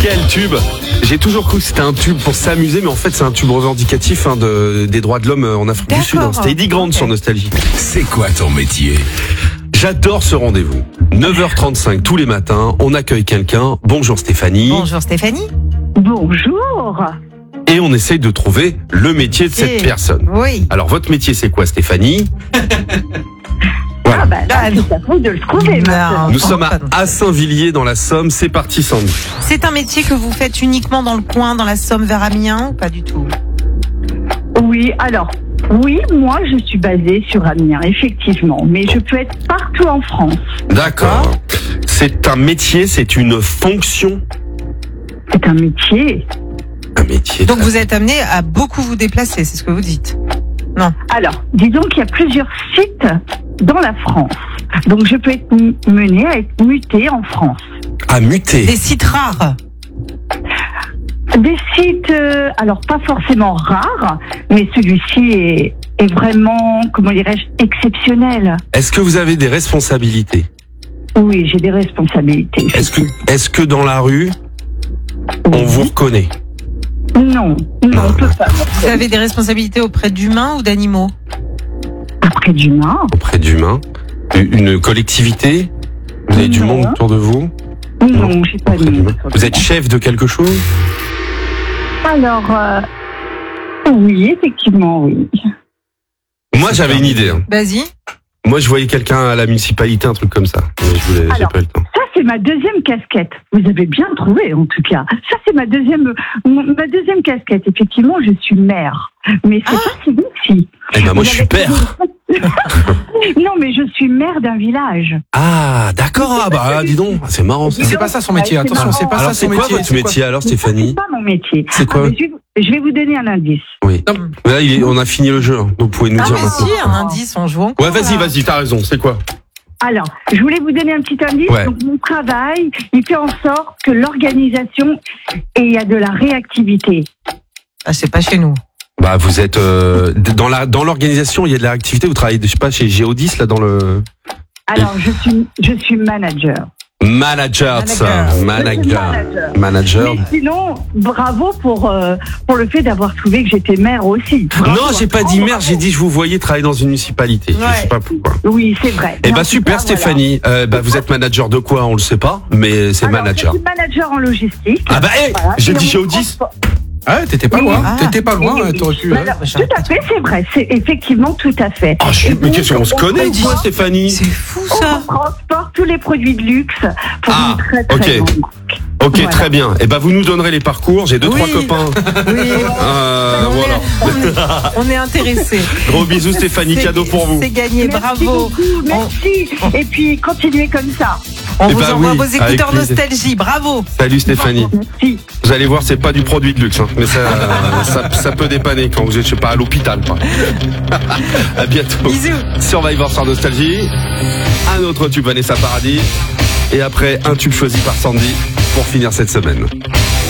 Quel tube! J'ai toujours cru que c'était un tube pour s'amuser, mais en fait c'est un tube revendicatif des droits de l'homme en Afrique du Sud. C'était Eddie Grant sur Nostalgie. C'est quoi ton métier? J'adore ce rendez-vous. 9h35 tous les matins, on accueille quelqu'un. Bonjour Stéphanie. Bonjour Stéphanie. Bonjour. Et on essaye de trouver le métier de cette personne. Oui. Alors votre métier c'est quoi Stéphanie? Voilà. Ah bah là, c'est à vous de le trouver maintenant. Nous sommes à Saint-Villiers dans la Somme. C'est parti Sandy. C'est un métier que vous faites uniquement dans le coin, dans la Somme vers Amiens ou pas du tout? Oui, alors, oui, moi je suis basée sur Amiens, effectivement, mais je peux être partout en France. D'accord. C'est un métier, c'est une fonction. C'est un métier. Un métier. Donc vous êtes amené à beaucoup vous déplacer, c'est ce que vous dites? Non. Alors, disons qu'il y a plusieurs sites dans la France. Donc je peux être menée à être mutée en France. À muter. Des sites rares? Des sites, alors pas forcément rares, mais celui-ci est vraiment, comment dirais-je, exceptionnel. Est-ce que vous avez des responsabilités? Oui, j'ai des responsabilités. Est-ce que dans la rue, on vous reconnaît? Non, on peut pas. Vous avez des responsabilités auprès d'humains ou d'animaux? Après d'humains. Auprès d'humains? Une collectivité? Vous avez du Non. monde autour de vous? Non, j'ai pas Auprès de d'humains. Vous êtes chef de quelque chose? Alors, oui, effectivement, oui. Moi, j'avais une idée. Hein. Vas-y. Moi, je voyais quelqu'un à la municipalité, un truc comme ça. Mais j'ai Alors, pas eu le temps. Ça, c'est ma deuxième casquette. Vous avez bien trouvé, en tout cas. Ça, c'est ma deuxième casquette. Effectivement, je suis maire. Mais c'est pas si ici. Eh ben, moi, je suis père. Non, mais je suis maire d'un village. Ah, d'accord. Ah, bah, dis donc. C'est marrant, ça. C'est pas ça son métier, attention, c'est pas Alors, ça c'est son quoi métier. votre métier, alors, C'est Stéphanie? pas mon métier. C'est quoi? Mais je vais vous donner un indice. Oui. Là, on a fini le jeu. Hein. Vous pouvez nous Ah dire mais maintenant. si, un indice, on joue encore. Ouais, vas-y, t'as raison. C'est quoi? Alors, je voulais vous donner un petit indice. Ouais. Donc, mon travail, il fait en sorte que l'organisation, et il y a de la réactivité. Ah, c'est pas chez nous. Bah, vous êtes dans l'organisation, il y a de la activité. Vous travaillez, je sais pas, chez Géodis là dans le Alors, je suis manager. manager. Mais sinon, bravo pour le fait d'avoir trouvé que j'étais maire aussi. Bravo. Non, j'ai pas dit maire, j'ai dit je vous voyais travailler dans une municipalité. Ouais. Je sais pas pourquoi. Oui, c'est vrai. Eh Mais bah en tout super cas, Stéphanie. Vous êtes manager de quoi? On le sait pas, mais c'est voilà. Alors, manager. Je suis manager en logistique. Ah bah Voilà. j'ai Et dit on Géodis. transporte- Ah ouais, t'étais pas Oui. loin. Ah. T'étais pas loin, Oui. t'aurais pu. Alors, tout à fait, c'est vrai. C'est effectivement tout à fait. Ah, mais qu'est-ce qu'on se connaît, on quoi, Stéphanie? C'est fou On ça. transporte tous les produits de luxe pour Ah, une très ok. très grande marque. Ok, Voilà. très bien. Eh ben vous nous donnerez les parcours. J'ai 2-3 Oui. copains. Oui. Voilà. On est intéressés. Gros bisous Stéphanie, C'est- cadeau pour vous. C'est gagné, Merci bravo. beaucoup, merci. Et puis, continuez comme ça. On Eh vous ben envoie oui, vos avec écouteurs plaisir. nostalgie, bravo. Salut Stéphanie. Merci. Vous allez voir, c'est pas du produit de luxe, hein. Mais ça peut dépanner quand vous êtes, je sais pas, à l'hôpital, quoi. À bientôt. Bisous. Survivor sur Nostalgie. Un autre tube Vanessa Paradis. Et après, un tube choisi par Sandy pour finir cette semaine.